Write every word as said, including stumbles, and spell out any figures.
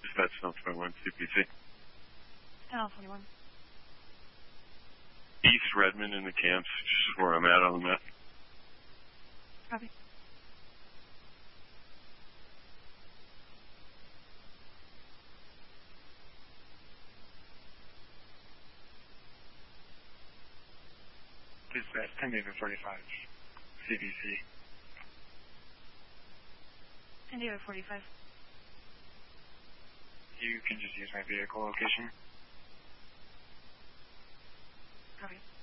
Dispatch L twenty-one C P C. L twenty-one. East Redmond in the camps, just where I'm at on the map. Copy. Dispatch ten David forty-five, C B C. ten David forty-five. You can just use my vehicle location. Copy.